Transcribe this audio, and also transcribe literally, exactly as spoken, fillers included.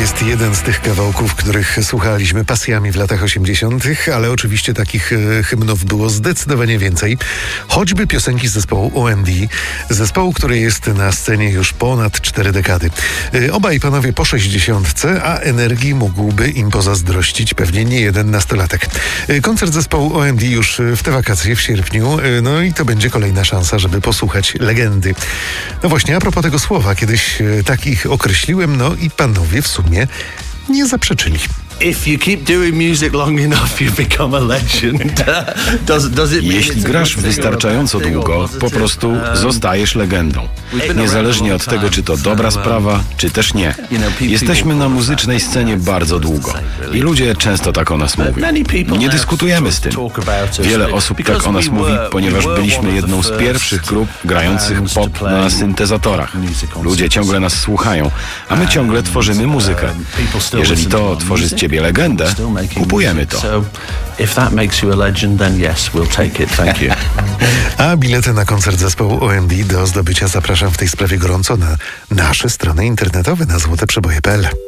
jest jeden z tych kawałków, których słuchaliśmy pasjami w latach osiemdziesiątych, ale oczywiście takich e, hymnów było zdecydowanie więcej. Choćby piosenki z zespołu O M D, zespołu, który jest na scenie już ponad cztery dekady. E, obaj panowie po sześćdziesiątce, a energii mógłby im pozazdrościć pewnie nie jeden nastolatek. E, koncert zespołu O M D już w te wakacje w sierpniu, e, no i to będzie kolejna szansa, żeby posłuchać legendy. No właśnie, a propos tego słowa, kiedyś e, tak ich określiłem, no i panowie w sumie nie zaprzeczyli. If you keep doing music long enough, you become a legend. does, does it Jeśli grasz wystarczająco długo, po prostu zostajesz legendą. Niezależnie od tego, czy to dobra sprawa, czy też nie. Jesteśmy na muzycznej scenie bardzo długo i ludzie często tak o nas mówią. Nie dyskutujemy z tym. Wiele osób tak o nas mówi, ponieważ byliśmy jedną z pierwszych grup grających pop na syntezatorach. Ludzie ciągle nas słuchają, a my ciągle tworzymy muzykę. Jeżeli to tworzy z ciebie legendę, kupujemy to. A bilety na koncert zespołu O M D do zdobycia zapraszam w tej sprawie gorąco na nasze strony internetowe na złote przeboje kropka p l.